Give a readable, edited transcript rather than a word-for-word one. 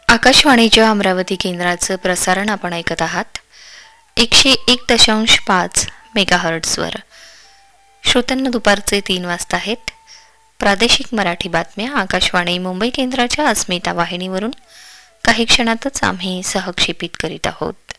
आकाशवाणीच्या अमरावती केंद्राचं प्रसारण आपण ऐकत आहात 101.5 मेगाहर्ट्झवर. श्रोत्यांना दुपारचे 3 वाजता आहेत. प्रादेशिक मराठी बातम्या आकाशवाणी मुंबई केंद्राच्या अस्मिता वाहिनीवरून काही क्षणातच आम्ही सहक्षेपित करीत आहोत.